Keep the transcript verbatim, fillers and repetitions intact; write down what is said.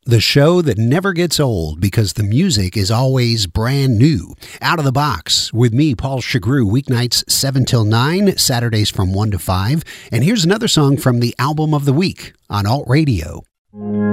The show that never gets old because the music is always brand new. Out of the Box with me, Paul Chagru, weeknights seven till nine, Saturdays from one to five. And here's another song from the album of the week on Alt Radio.